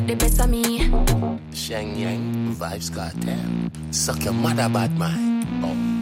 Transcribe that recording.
the best of me. Sheng Yang, Vibes Cartel. Suck your mother, bad man. Oh.